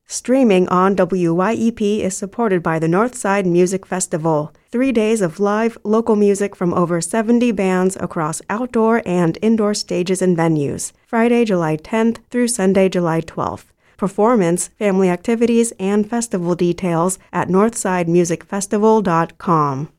Streaming on WYEP is supported by the Northside Music Festival. 3 days of live, local music from over 70 bands across outdoor and indoor stages and venues. Friday, July 10th through Sunday, July 12th. Performance, family activities, and festival details at northsidemusicfestival.com.